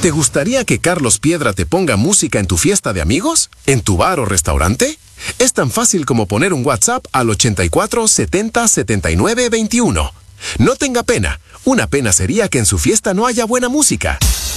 ¿Te gustaría que Carlos Piedra te ponga música en tu fiesta de amigos? ¿En tu bar o restaurante? Es tan fácil como poner un WhatsApp al 84 70 79 21. No tenga pena. Una pena sería que en su fiesta no haya buena música.